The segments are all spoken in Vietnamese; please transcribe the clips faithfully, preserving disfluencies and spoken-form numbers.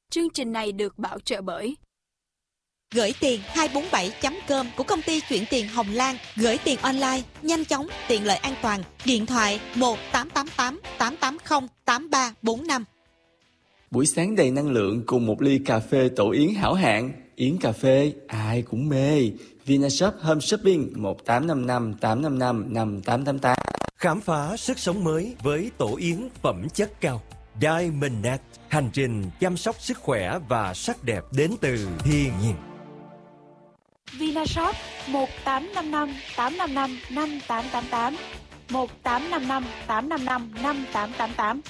Chương trình này được bảo trợ bởi Gửi tiền hai bốn bảy chấm com của công ty chuyển tiền Hồng Lan. Gửi tiền online, nhanh chóng, tiện lợi, an toàn. Điện thoại một tám tám tám tám tám không tám ba bốn năm. Buổi sáng đầy năng lượng cùng một ly cà phê tổ yến hảo hạng. Yến cà phê ai cũng mê. Vinashop Home Shopping một tám năm năm tám năm năm năm tám tám tám. Khám phá sức sống mới với tổ yến phẩm chất cao. Diamondnet, hành trình chăm sóc sức khỏe và sắc đẹp đến từ thiên nhiên. Vinashop một tám năm năm tám năm năm năm tám tám tám, một tám năm năm tám năm năm năm tám tám tám.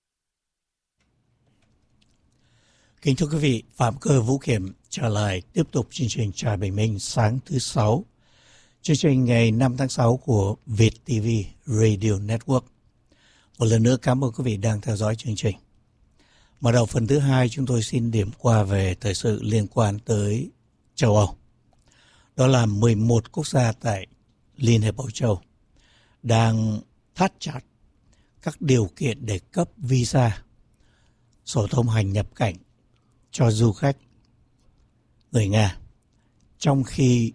Kính thưa quý vị, Phạm Cơ Vũ Kiểm trở lại tiếp tục chương trình Trà Bình Minh sáng thứ sáu. Chương trình ngày năm tháng sáu của Việt ti vi Radio Network. Một lần nữa cảm ơn quý vị đang theo dõi chương trình. Mở đầu phần thứ hai, chúng tôi xin điểm qua về thời sự liên quan tới châu Âu. Đó là mười một quốc gia tại Liên hiệp Âu Châu đang thắt chặt các điều kiện để cấp visa, sổ thông hành nhập cảnh cho du khách người Nga, trong khi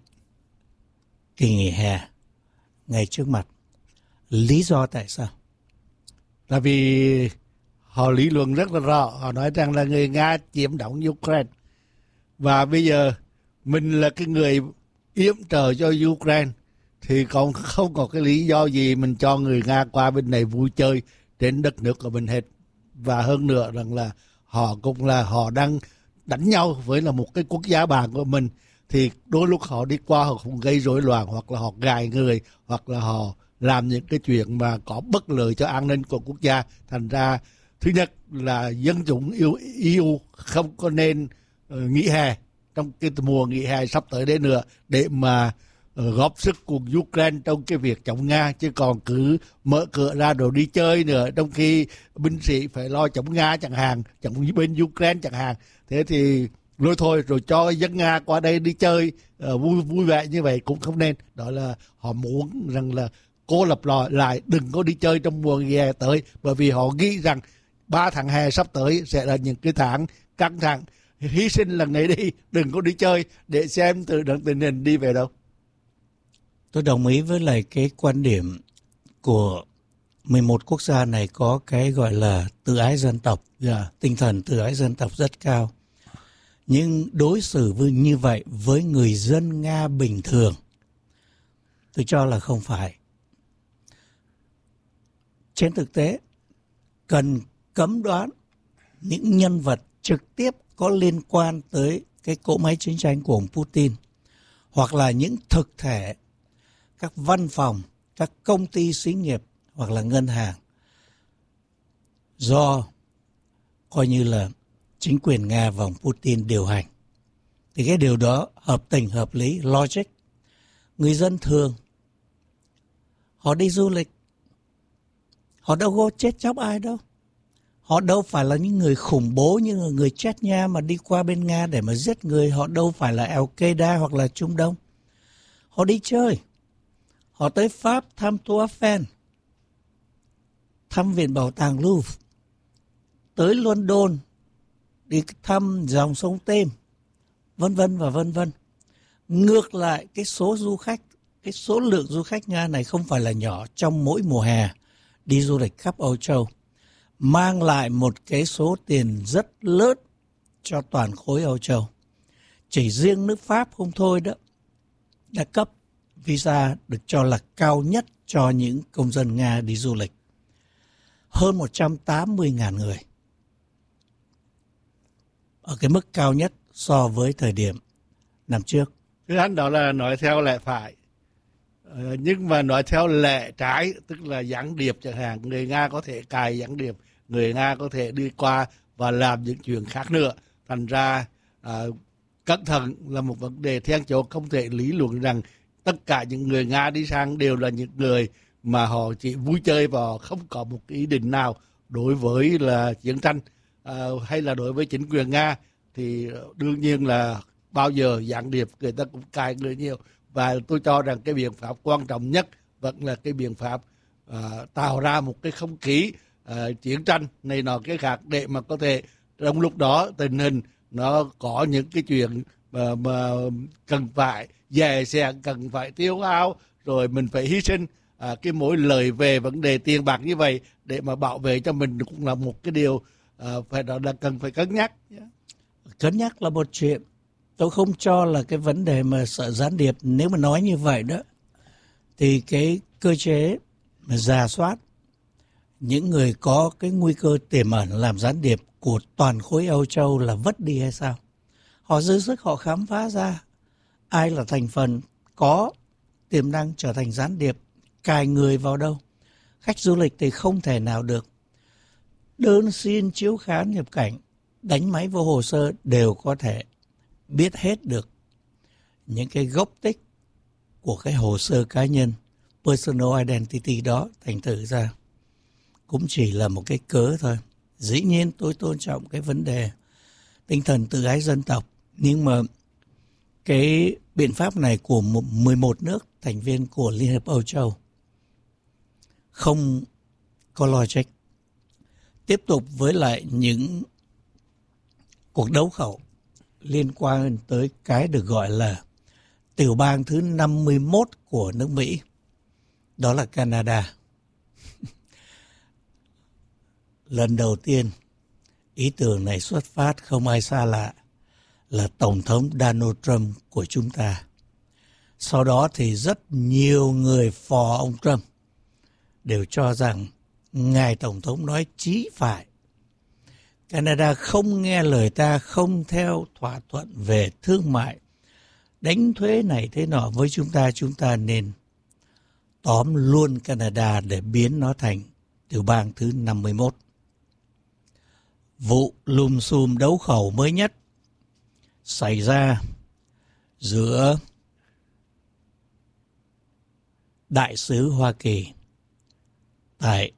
kỳ nghỉ hè ngay trước mặt. Lý do tại sao? Là vì họ lý luận rất là rõ. Họ nói rằng là người Nga chiếm đóng Ukraine. Và bây giờ mình là cái người yểm trợ cho Ukraine thì còn không có cái lý do gì mình cho người Nga qua bên này vui chơi trên đất nước của mình hết. Và hơn nữa rằng là họ cũng là họ đang đánh nhau với là một cái quốc gia bạn của mình, thì đôi lúc họ đi qua họ cũng gây rối loạn, hoặc là họ gài người, hoặc là họ làm những cái chuyện mà có bất lợi cho an ninh của quốc gia. Thành ra thứ nhất là dân chúng yêu e u không có nên uh, nghỉ hè trong cái mùa nghỉ hè sắp tới đây nữa để mà uh, góp sức cùng Ukraine trong cái việc chống Nga, chứ còn cứ mở cửa ra rồi đi chơi nữa trong khi binh sĩ phải lo chống Nga chẳng hạn, chống bên Ukraine chẳng hạn. Thế thì rồi thôi, rồi cho dân Nga qua đây đi chơi uh, vui vui vẻ như vậy cũng không nên. Đó là họ muốn rằng là cô lập lại đừng có đi chơi trong mùa hè tới, bởi vì họ nghĩ rằng ba tháng hè sắp tới sẽ là những cái tháng căng thẳng, hy sinh là ngày đi, đừng có đi chơi để xem từ đoạn tình hình đi về đâu. Tôi đồng ý với lại cái quan điểm của mười một quốc gia này có cái gọi là tự ái dân tộc, yeah. Tinh thần tự ái dân tộc rất cao. Nhưng đối xử với như vậy với người dân Nga bình thường, tôi cho là không phải. Trên thực tế, cần cấm đoán những nhân vật trực tiếp có liên quan tới cái cỗ máy chiến tranh của ông Putin, hoặc là những thực thể, các văn phòng, các công ty xí nghiệp hoặc là ngân hàng do coi như là chính quyền Nga và ông Putin điều hành. Thì cái điều đó hợp tình, hợp lý, logic. Người dân thường, họ đi du lịch, họ đâu có chết chóc ai đâu. Họ đâu phải là những người khủng bố như người Chechnya mà đi qua bên Nga để mà giết người. Họ đâu phải là Al-Qaeda hoặc là Trung Đông. Họ đi chơi. Họ tới Pháp thăm Tour Eiffel, thăm Viện Bảo tàng Louvre, tới London đi thăm dòng sông Têm, vân vân và vân vân. Ngược lại, cái số du khách, cái số lượng du khách Nga này không phải là nhỏ trong mỗi mùa hè đi du lịch khắp Âu Châu, mang lại một cái số tiền rất lớn cho toàn khối Âu Châu. Chỉ riêng nước Pháp không thôi đó, đã cấp visa được cho là cao nhất cho những công dân Nga đi du lịch. Hơn một trăm tám mươi nghìn người. Ở cái mức cao nhất so với thời điểm năm trước. Thứ hắn đó là nói theo lẽ phải. Ờ, nhưng mà nói theo lẽ trái, tức là gián điệp chẳng hạn. Người Nga có thể cài gián điệp, người Nga có thể đi qua và làm những chuyện khác nữa. Thành ra à, cẩn thận là một vấn đề then chốt. Không thể lý luận rằng tất cả những người Nga đi sang đều là những người mà họ chỉ vui chơi và họ không có một ý định nào đối với là chiến tranh à, hay là đối với chính quyền Nga. Thì đương nhiên là bao giờ gián điệp người ta cũng cài người nhiều. Và tôi cho rằng cái biện pháp quan trọng nhất vẫn là cái biện pháp à, tạo ra một cái không khí à, chiến tranh này nọ cái khác để mà có thể trong lúc đó tình hình nó có những cái chuyện mà, mà cần phải dè dẹn, cần phải tiêu hao, rồi mình phải hy sinh à, cái mối lợi về vấn đề tiền bạc như vậy để mà bảo vệ cho mình cũng là một cái điều à, phải đó là cần phải cân nhắc. Cân nhắc là một chuyện. Tôi không cho là cái vấn đề mà sợ gián điệp. Nếu mà nói như vậy đó, thì cái cơ chế mà rà soát những người có cái nguy cơ tiềm ẩn làm gián điệp của toàn khối Âu Châu là vất đi hay sao? Họ dư sức họ khám phá ra ai là thành phần có tiềm năng trở thành gián điệp, cài người vào đâu. Khách du lịch thì không thể nào được. Đơn xin chiếu khám nhập cảnh, đánh máy vô hồ sơ đều có thể biết hết được những cái gốc tích của cái hồ sơ cá nhân, personal identity đó. Thành thử ra cũng chỉ là một cái cớ thôi. Dĩ nhiên tôi tôn trọng cái vấn đề tinh thần tự ái dân tộc, nhưng mà cái biện pháp này của mười một nước thành viên của Liên hiệp Âu Châu không có logic. Tiếp tục với lại những cuộc đấu khẩu liên quan tới cái được gọi là tiểu bang thứ năm mươi mốt của nước Mỹ, đó là Canada. Lần đầu tiên ý tưởng này xuất phát không ai xa lạ là Tổng thống Donald Trump của chúng ta. Sau đó thì rất nhiều người phò ông Trump đều cho rằng ngài Tổng thống nói chí phải. Canada không nghe lời ta, không theo thỏa thuận về thương mại, đánh thuế này thế nọ với chúng ta, chúng ta nên tóm luôn Canada để biến nó thành tiểu bang thứ năm mươi mốt. Vụ lùm xùm đấu khẩu mới nhất xảy ra giữa đại sứ Hoa Kỳ tại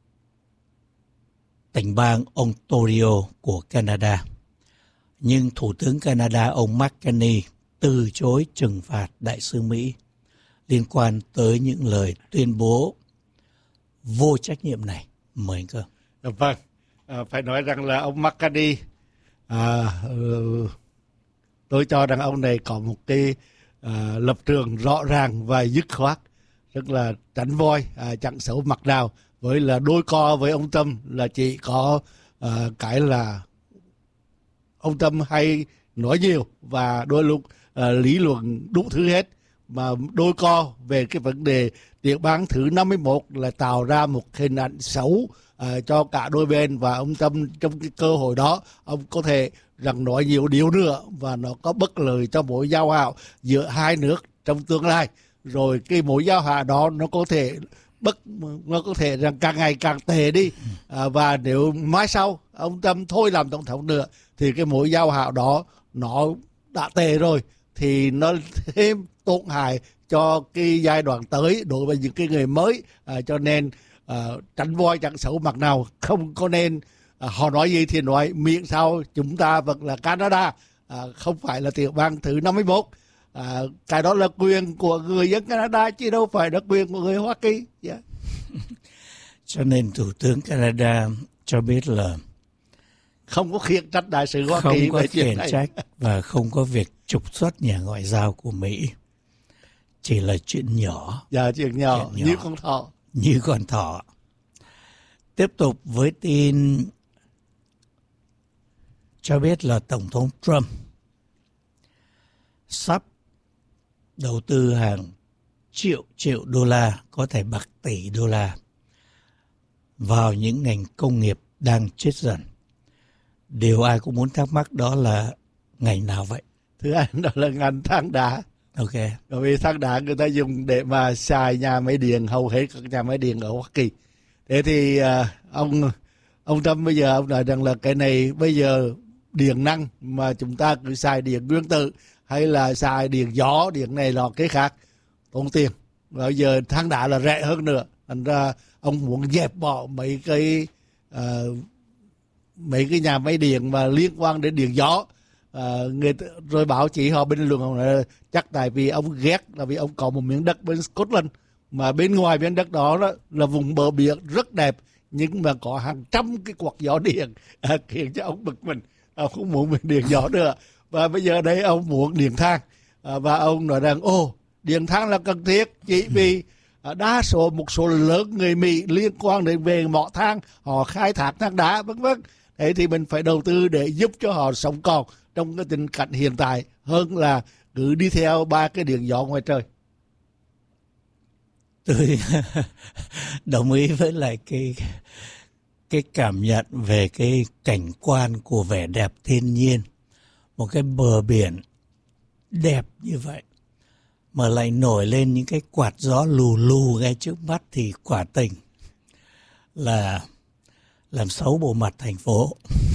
tỉnh bang Ontario của Canada. Nhưng Thủ tướng Canada ông Mark Carney từ chối trừng phạt đại sứ Mỹ liên quan tới những lời tuyên bố vô trách nhiệm này. Mời anh Cơ. Vâng, à, phải nói rằng là ông Mark Carney, à, ừ, tôi cho rằng ông này có một cái à, lập trường rõ ràng và dứt khoát, tức là tránh voi à, chẳng xấu mặt nào, với là đôi co với ông Trump là chỉ có à, cái là ông Trump hay nói nhiều và đôi lúc à, lý luận đủ thứ hết, mà đôi co về cái vấn đề tiểu bang thứ năm mươi mốt là tạo ra một hình ảnh xấu à, cho cả đôi bên, và ông Trump trong cái cơ hội đó ông có thể rằng nói nhiều điều nữa và nó có bất lợi cho mối giao hảo giữa hai nước trong tương lai. Rồi cái mối giao hảo đó nó có thể bất nó có thể rằng càng ngày càng tệ đi, à, và nếu mai sau ông Trump thôi làm tổng thống nữa thì cái mối giao hảo đó nó đã tệ rồi, thì nó thêm tổn hại cho cái giai đoạn tới đối với những cái người mới. À, cho nên à, tránh voi chẳng xấu mặt nào, không có nên à, họ nói gì thì nói, miễn sao chúng ta vẫn là Canada, à, không phải là tiểu bang thứ năm mươi mốt. À, cái đó là quyền của người dân Canada chứ đâu phải là quyền của người Hoa Kỳ. Yeah. Cho nên Thủ tướng Canada cho biết là không có khiển trách đại sứ Hoa không Kỳ có về chuyện khiển này. trách và không có việc trục xuất nhà ngoại giao của Mỹ. Chỉ là chuyện nhỏ. Dạ, chuyện nhỏ, chuyện nhỏ như con thỏ. Như con thỏ. Tiếp tục với tin cho biết là Tổng thống Trump sắp đầu tư hàng triệu triệu đô la, có thể bạc tỷ đô la vào những ngành công nghiệp đang chết dần. Điều ai cũng muốn thắc mắc đó là ngành nào vậy? Thứ hai đó là ngành than đá. Ok. Bởi vì than đá người ta dùng để mà xài nhà máy điện, hầu hết các nhà máy điện ở Hoa Kỳ. Thế thì à, ông ông Trump bây giờ ông nói rằng là cái này bây giờ điện năng mà chúng ta cứ xài điện nguyên tử hay là xài điện gió, điện này là cái khác, tốn tiền. Bây giờ than đá là rẻ hơn nữa. Thành ra ông muốn dẹp bỏ mấy cái uh, mấy cái nhà máy điện mà liên quan đến điện gió. À, người rồi báo chí họ bình luận ông nói chắc tại vì ông ghét là vì ông có một miếng đất bên Scotland, mà bên ngoài miếng đất đó, đó là vùng bờ biển rất đẹp, nhưng mà có hàng trăm cái quạt gió điện à, khiến cho ông bực mình, ông không muốn mình điện gió nữa. Và bây giờ đây ông muốn điện than, à, và ông nói rằng ô điện than là cần thiết chỉ vì à, đa số một số lớn người Mỹ liên quan đến về mỏ than, họ khai thác than đá vân vân. Thế thì mình phải đầu tư để giúp cho họ sống còn trong cái tình cảnh hiện tại hơn là cứ đi theo ba cái điện gió ngoài trời. Tôi đồng ý với lại cái cái cảm nhận về cái cảnh quan của vẻ đẹp thiên nhiên, một cái bờ biển đẹp như vậy mà lại nổi lên những cái quạt gió lù lù ngay trước mắt thì quả tình là làm xấu bộ mặt thành phố.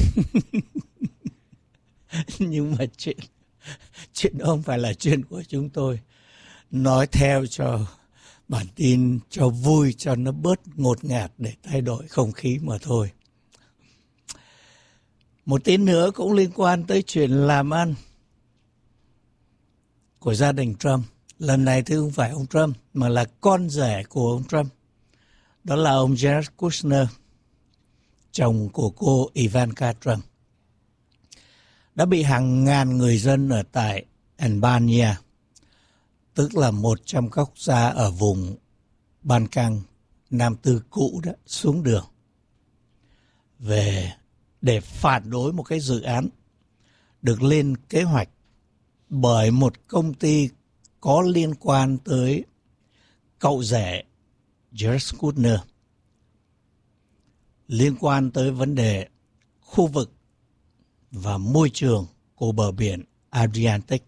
Nhưng mà chuyện chuyện đó không phải là chuyện của chúng tôi. Nói theo cho bản tin, cho vui, cho nó bớt ngột ngạt để thay đổi không khí mà thôi. Một tin nữa cũng liên quan tới chuyện làm ăn của gia đình Trump. Lần này thì không phải ông Trump mà là con rể của ông Trump. Đó là ông Jared Kushner, chồng của cô Ivanka Trump, đã bị hàng ngàn người dân ở tại Albania, tức là một trong các quốc gia ở vùng Ban Căng Nam Tư cũ đó, xuống đường về để phản đối một cái dự án được lên kế hoạch bởi một công ty có liên quan tới cậu rể Jared Kushner, liên quan tới vấn đề khu vực và môi trường của bờ biển Adriatic.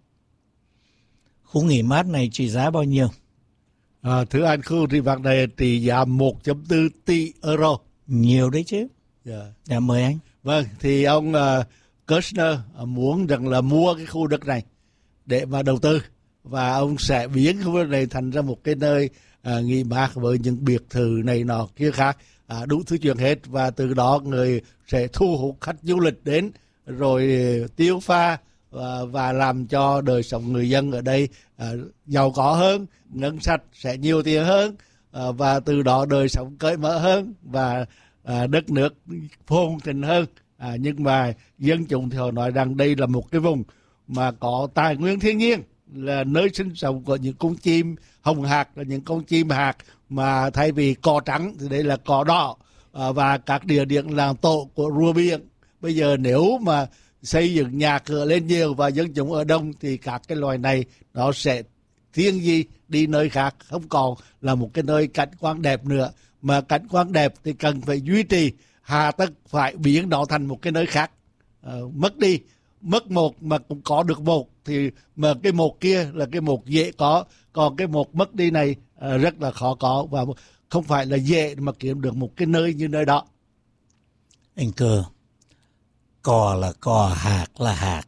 Khu nghỉ mát này trị giá bao nhiêu? À, thưa anh, khu nghỉ mát này trị giá một phẩy bốn tỷ euro. Nhiều đấy chứ. Yeah. Dạ, mời anh. Vâng, thì ông uh, Kushner muốn rằng là mua cái khu đất này để mà đầu tư, và ông sẽ biến khu vực này thành ra một cái nơi uh, nghỉ mát với những biệt thự này nọ kia khác, uh, đủ thứ chuyện hết, và từ đó người sẽ thu hút khách du lịch đến rồi tiêu pha và, và làm cho đời sống người dân ở đây uh, giàu có hơn, ngân sách sẽ nhiều tiền hơn, uh, và từ đó đời sống cởi mở hơn và uh, đất nước phồn thịnh hơn. À, nhưng mà dân chúng thì họ nói rằng đây là một cái vùng mà có tài nguyên thiên nhiên, là nơi sinh sống của những con chim hồng hạc, là những con chim hạc mà thay vì cỏ trắng thì đây là cỏ đỏ, à, và các địa điểm làng tổ của rùa biển. Bây giờ nếu mà xây dựng nhà cửa lên nhiều và dân chúng ở đông thì các cái loài này nó sẽ thiên di đi nơi khác, không còn là một cái nơi cảnh quan đẹp nữa. Mà cảnh quan đẹp thì cần phải duy trì, hà tất phải biến nó thành một cái nơi khác. À, mất đi, mất một mà cũng có được một, thì mà cái một kia là cái một dễ có, còn cái một mất đi này à, rất là khó có, và không phải là dễ mà kiếm được một cái nơi như nơi đó. Anh Cơ, cò là cò, hạc là hạc.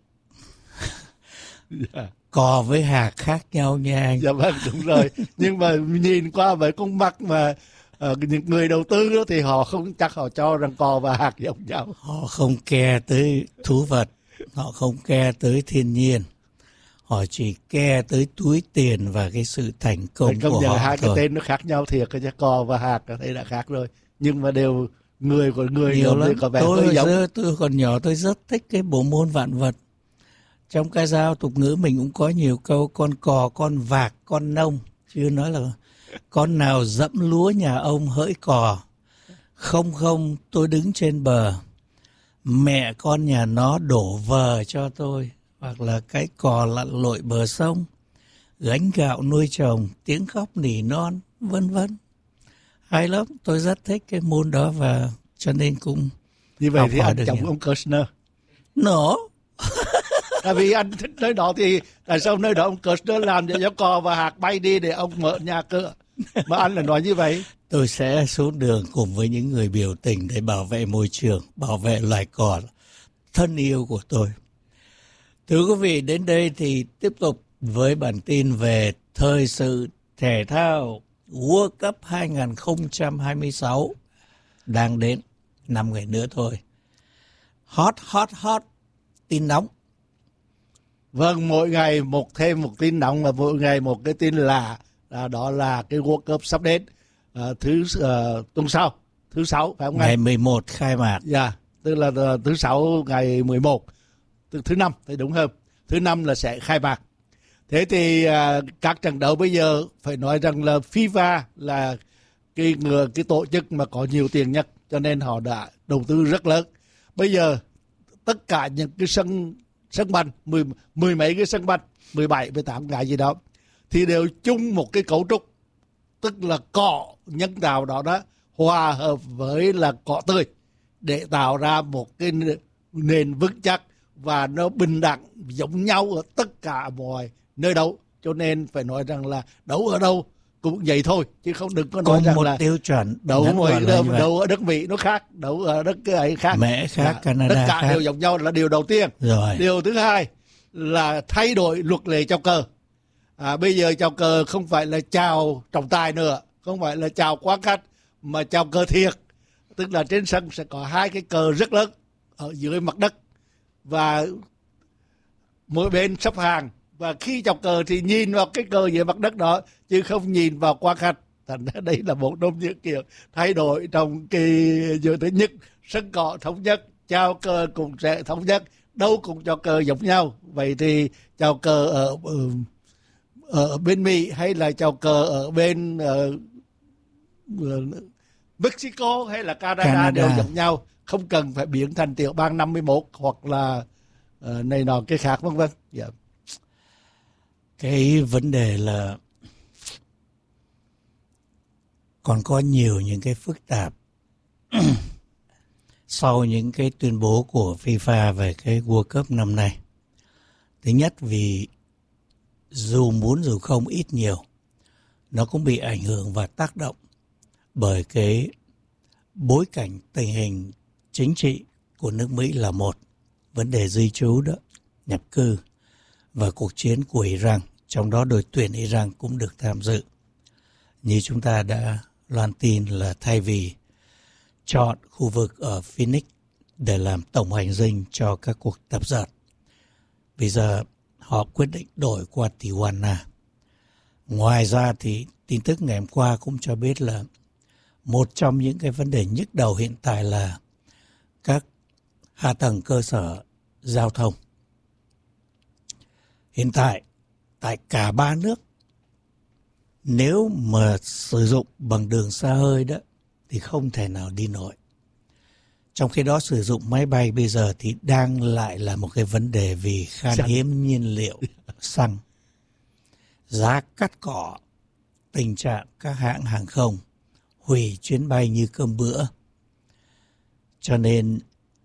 Yeah. Cò với hạc khác nhau nha anh. Dạ vâng, đúng rồi. Nhưng mà nhìn qua với con mắt mà uh, những người đầu tư đó thì họ không chắc họ cho rằng cò và hạc giống nhau. Họ không care tới thú vật, họ không care tới thiên nhiên, họ chỉ care tới túi tiền và cái sự thành công của họ. Hai thôi. cái tên nó khác nhau thiệt, cái cò và hạc thấy đã khác rồi, nhưng mà đều người của người nhiều lắm. Có vẻ tôi hơi giống. Giờ, tôi còn nhỏ tôi rất thích cái bộ môn vạn vật. Trong ca dao tục ngữ mình cũng có nhiều câu con cò, con vạc, con nông. Chứ nói là con nào dẫm lúa nhà ông hỡi cò. Không không tôi đứng trên bờ, mẹ con nhà nó đổ vờ cho tôi. Hoặc là cái cò lặn lội bờ sông, gánh gạo nuôi chồng, tiếng khóc nỉ non, vân vân. Hay lắm, tôi rất thích cái môn đó và cho nên cũng như vậy thì anh chồng nhiều. ông Kushner. Nó Tại vì anh thích nơi đó thì tại sao nơi đó ông Kushner làm cho cò và hạc bay đi để ông mở nhà cửa, mà anh lại nói như vậy? Tôi sẽ xuống đường cùng với những người biểu tình để bảo vệ môi trường, bảo vệ loài cò thân yêu của tôi. Thưa quý vị, đến đây thì tiếp tục với bản tin về thời sự thể thao World Cup hai không hai sáu đang đến năm ngày nữa thôi. Hot, hot, hot, tin nóng. Vâng, mỗi ngày một thêm một tin nóng, và mỗi ngày một cái tin lạ, à, đó là cái World Cup sắp đến à, thứ uh, tuần sau, thứ sáu phải không ngày anh? mười một khai mạc. Dạ, tức là thứ sáu ngày mười một, thứ, thứ năm thì đúng hơn. Thứ năm là sẽ khai mạc. Thế thì à, các trận đấu bây giờ phải nói rằng là FIFA là cái người cái tổ chức mà có nhiều tiền nhất, cho nên họ đã đầu tư rất lớn. Bây giờ tất cả những cái sân sân banh mười mười mấy cái sân banh, mười bảy mười tám cái gì đó thì đều chung một cái cấu trúc, tức là cỏ nhân tạo đó đó hòa hợp với là cỏ tươi để tạo ra một cái nền vững chắc và nó bình đẳng giống nhau ở tất cả mọi nơi đấu. Cho nên phải nói rằng là đấu ở đâu cũng vậy thôi, chứ không đừng có nói có rằng một là tiêu chuẩn đấu mỗi đấu, đấu ở đất Mỹ nó khác, đấu ở đất cái ấy khác, Mẹ khác, à, Canada tất cả khác. đều giống nhau là điều đầu tiên. Rồi. Điều thứ hai là thay đổi luật lệ chào cờ. À, bây giờ chào cờ không phải là chào trọng tài nữa, không phải là chào quan khách, mà chào cờ thiệt, tức là trên sân sẽ có hai cái cờ rất lớn ở dưới mặt đất và mỗi bên sắp hàng, và khi chào cờ thì nhìn vào cái cờ dưới mặt đất đó chứ không nhìn vào quan khách. Thành ra đây là một trong những kiểu thay đổi trong cái giữa thứ nhất, sân cỏ thống nhất, chào cờ cũng sẽ thống nhất, đâu cũng cho cờ giống nhau. Vậy thì chào cờ ở, ở ở bên Mỹ hay là chào cờ ở bên uh, uh, Mexico hay là Canada, Canada đều giống nhau, không cần phải biến thành tiểu bang năm mươi mốt hoặc là uh, này nọ cái khác vân vân. Yeah. Cái vấn đề là còn có nhiều những cái phức tạp sau những cái tuyên bố của FIFA về cái World Cup năm nay. Thứ nhất, vì dù muốn dù không ít nhiều, nó cũng bị ảnh hưởng và tác động bởi cái bối cảnh tình hình chính trị của nước Mỹ là một, vấn đề di trú đó, nhập cư và cuộc chiến của Iran, trong đó đội tuyển Iran cũng được tham dự. Như chúng ta đã loan tin là thay vì chọn khu vực ở Phoenix để làm tổng hành dinh cho các cuộc tập dượt, bây giờ họ quyết định đổi qua Tijuana. Ngoài ra thì tin tức ngày hôm qua cũng cho biết là một trong những cái vấn đề nhức đầu hiện tại là các hạ tầng cơ sở giao thông. Hiện tại tại cả ba nước, nếu mà sử dụng bằng đường xa hơi đó thì không thể nào đi nổi. Trong khi đó sử dụng máy bay bây giờ thì đang lại là một cái vấn đề vì khan hiếm nhiên liệu xăng, giá cắt cỏ, tình trạng các hãng hàng không hủy chuyến bay như cơm bữa. Cho nên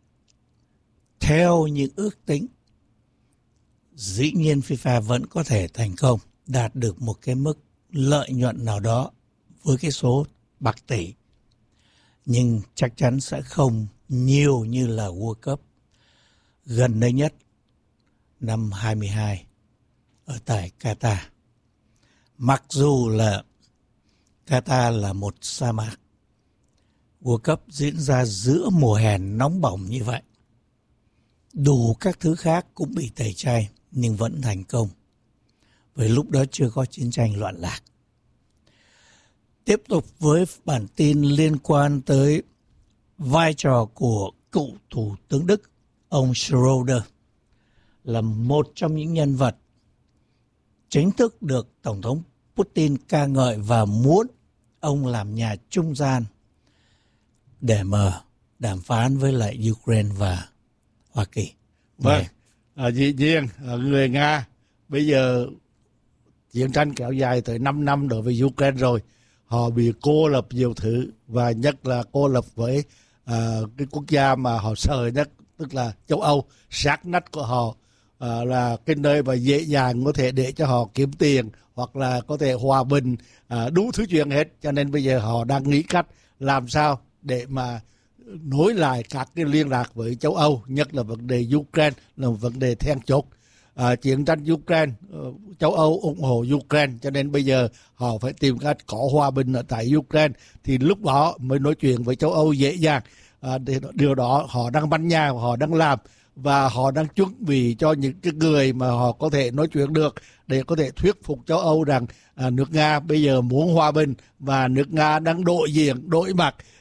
theo những ước tính, dĩ nhiên FIFA vẫn có thể thành công đạt được một cái mức lợi nhuận nào đó với cái số bạc tỷ, nhưng chắc chắn sẽ không nhiều như là World Cup gần đây nhất năm hai mươi hai ở tại Qatar. Mặc dù là Qatar là một sa mạc, World Cup diễn ra giữa mùa hè nóng bỏng như vậy, đủ các thứ khác cũng bị tẩy chay nhưng vẫn thành công, bởi lúc đó chưa có chiến tranh loạn lạc. Tiếp tục với bản tin liên quan tới vai trò của cựu Thủ tướng Đức, ông Schröder, là một trong những nhân vật chính thức được Tổng thống Putin ca ngợi và muốn ông làm nhà trung gian để mà đàm phán với lại Ukraine và Hoa Kỳ. Vâng, à, dĩ nhiên người Nga bây giờ chiến tranh kéo dài tới năm năm đối với Ukraine rồi, họ bị cô lập nhiều thứ, và nhất là cô lập với à, cái quốc gia mà họ sợ nhất, tức là châu Âu. Sát nách của họ à, là cái nơi mà dễ dàng có thể để cho họ kiếm tiền hoặc là có thể hòa bình, à, đủ thứ chuyện hết. Cho nên bây giờ họ đang nghĩ cách làm sao để mà nối lại các cái liên lạc với châu Âu, nhất là vấn đề Ukraine là một vấn đề then chốt. À, chiến tranh Ukraine, châu Âu ủng hộ Ukraine, cho nên bây giờ họ phải tìm cách có hòa bình ở tại Ukraine thì lúc đó mới nói chuyện với châu Âu dễ dàng. À, điều đó họ đang băn nhà, họ đang làm, và họ đang chuẩn bị cho những cái người mà họ có thể nói chuyện được để có thể thuyết phục châu Âu rằng à, nước Nga bây giờ muốn hòa bình, và nước Nga đang đổi diện, đổi mặt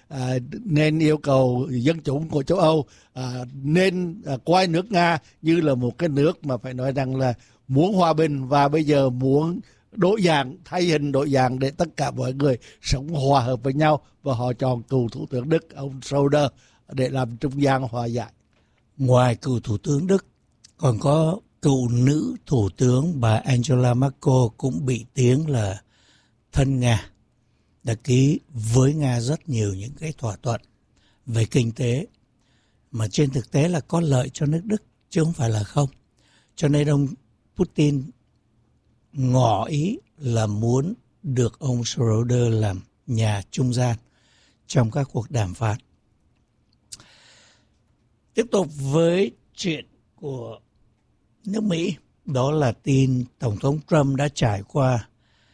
à, nên yêu cầu dân chúng của châu Âu à, nên à, coi nước Nga như là một cái nước mà phải nói rằng là muốn hòa bình và bây giờ muốn đổi dạng, thay hình đổi dạng để tất cả mọi người sống hòa hợp với nhau, và họ chọn cựu thủ tướng Đức ông Schröder để làm trung gian hòa giải. Ngoài cựu thủ tướng Đức, còn có cựu nữ thủ tướng bà Angela Merkel cũng bị tiếng là thân Nga, đã ký với Nga rất nhiều những cái thỏa thuận về kinh tế mà trên thực tế là có lợi cho nước Đức chứ không phải là không. Cho nên ông Putin ngỏ ý là muốn được ông Schröder làm nhà trung gian trong các cuộc đàm phán. Tiếp tục với chuyện của nước Mỹ, đó là tin Tổng thống Trump đã trải qua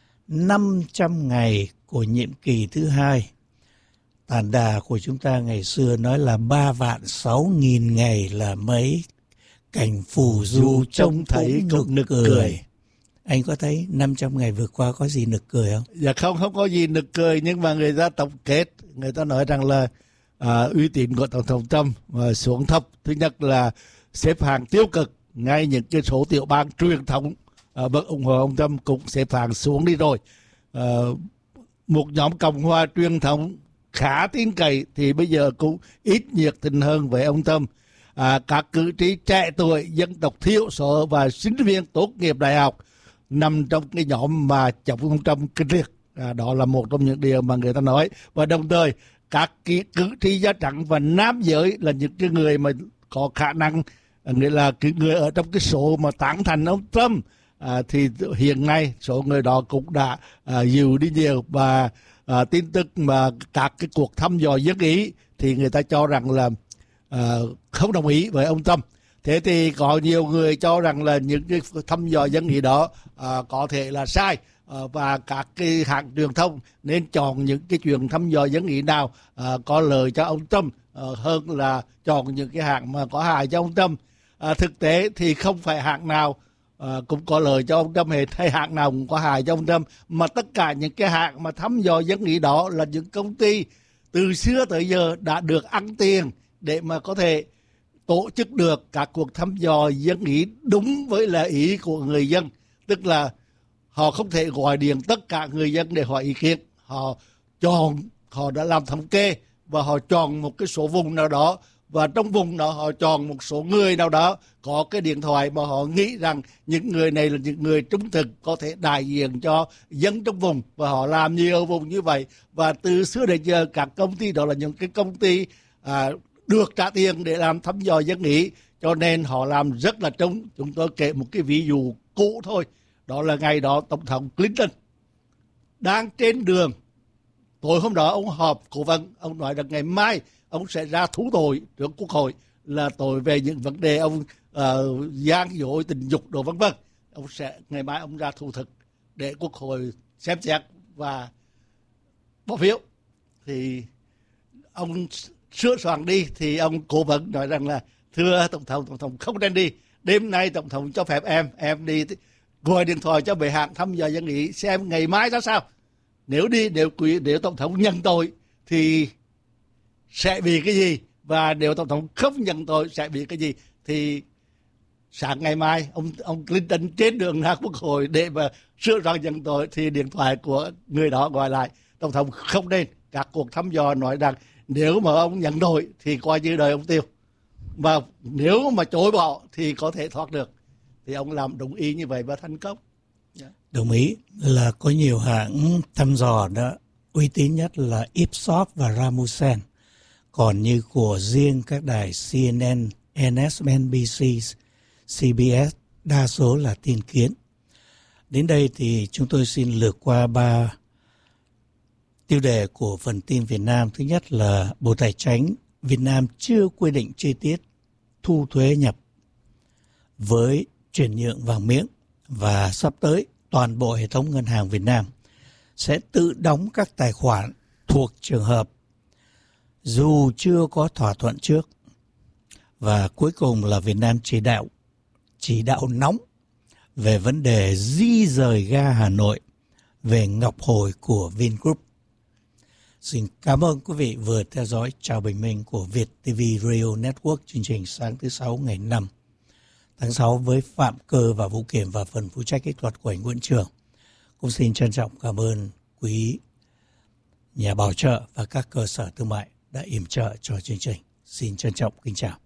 năm trăm ngày của nhiệm kỳ thứ hai. Tản đà của chúng ta ngày xưa nói là ba vạn sáu nghìn ngày là mấy cảnh phù du trông thấy nực, nực cười. cười. Anh có thấy năm trăm ngày vừa qua có gì nực cười không? Dạ không, không có gì nực cười, nhưng mà người ta tổng kết, người ta nói rằng là à, uy tín của Tổng thống Trump à, xuống thấp. Thứ nhất là xếp hạng tiêu cực, ngay những cái số tiểu bang truyền thống à, bậc ủng hộ ông Trump cũng xếp hạng xuống đi rồi. À, một nhóm Cộng hòa truyền thống khá tin cậy thì bây giờ cũng ít nhiệt tình hơn với ông Trump. À, các cử tri trẻ tuổi, dân tộc thiểu số và sinh viên tốt nghiệp đại học nằm trong cái nhóm mà chống ông Trump kịch liệt. À, đó là một trong những điều mà người ta nói. Và đồng thời các cái cử tri da trắng và nam giới là những cái người mà có khả năng, nghĩa là cái người ở trong cái số mà tán thành ông Trump, à, thì hiện nay số người đó cũng đã à, dịu đi nhiều. Và à, tin tức mà các cái cuộc thăm dò dân ý thì người ta cho rằng là à, không đồng ý với ông Trump. Thế thì có nhiều người cho rằng là những cái thăm dò dân ý đó à, có thể là sai, à, và các cái hãng truyền thông nên chọn những cái chuyện thăm dò dân ý nào à, có lợi cho ông Trump à, hơn là chọn những cái hãng mà có hại cho ông Trump. À, thực tế thì không phải hãng nào à, cũng có lợi cho ông Trump hết, hay hãng nào cũng có hại cho ông Trump, mà tất cả những cái hãng mà thăm dò dân ý đó là những công ty từ xưa tới giờ đã được ăn tiền để mà có thể tổ chức được các cuộc thăm dò dân ý đúng với là ý của người dân. Tức là họ không thể gọi điện tất cả người dân để hỏi ý kiến. Họ chọn, họ đã làm thống kê và họ chọn một cái số vùng nào đó, và trong vùng đó họ chọn một số người nào đó có cái điện thoại mà họ nghĩ rằng những người này là những người trung thực, có thể đại diện cho dân trong vùng, và họ làm nhiều vùng như vậy. Và từ xưa đến giờ các công ty đó là những cái công ty à, được trả tiền để làm thăm dò dân ý, cho nên họ làm rất là trúng. Chúng tôi kể một cái ví dụ cũ thôi, đó là ngày đó Tổng thống Clinton đang trên đường, tối hôm đó ông họp cố vấn, ông nói rằng ngày mai ông sẽ ra thú tội trước Quốc hội, là tội về những vấn đề ông uh, gian dối tình dục đồ vân vân. Ông sẽ ngày mai ông ra thủ thực để Quốc hội xem xét và bỏ phiếu. Thì ông sửa soạn đi thì ông cố vấn nói rằng là thưa tổng thống, tổng thống không nên đi, đêm nay tổng thống cho phép em em đi gọi điện thoại cho bệ hạ thăm dò dân ý xem ngày mai ra sao. Nếu đi nếu quý nếu tổng thống nhận tội thì sẽ bị cái gì, và nếu tổng thống không nhận tội sẽ bị cái gì. Thì sáng ngày mai ông ông Clinton trên đường ra Quốc hội để mà sửa soạn nhận tội thì điện thoại của người đó gọi lại tổng thống không nên. Các cuộc thăm dò nói rằng nếu mà ông nhận tội thì coi như đời ông tiêu, và nếu mà chối bỏ thì có thể thoát được. Thì ông làm đúng ý như vậy và thành công. Yeah. Đồng ý là có nhiều hãng thăm dò đó, uy tín nhất là Ipsos và Rasmussen. Còn như của riêng các đài C N N, M S N B C, C B S, đa số là tin kiến. Đến đây thì chúng tôi xin lược qua ba tiêu đề của phần tin Việt Nam. Thứ nhất là Bộ Tài chính Việt Nam chưa quy định chi tiết thu thuế nhập với chuyển nhượng vàng miếng, và sắp tới toàn bộ hệ thống ngân hàng Việt Nam sẽ tự đóng các tài khoản thuộc trường hợp dù chưa có thỏa thuận trước. Và cuối cùng là Việt Nam chỉ đạo chỉ đạo nóng về vấn đề di rời ga Hà Nội về Ngọc Hồi của Vingroup. Xin cảm ơn quý vị vừa theo dõi Chào Bình Minh của Việt ti vi Radio Network, chương trình sáng thứ Sáu ngày năm tháng sáu với Phạm Cơ và Vũ Kiểm và phần phụ trách kỹ thuật của anh Nguyễn Trường. Cũng xin trân trọng cảm ơn quý nhà bảo trợ và các cơ sở thương mại đã yểm trợ cho chương trình. Xin trân trọng kính chào.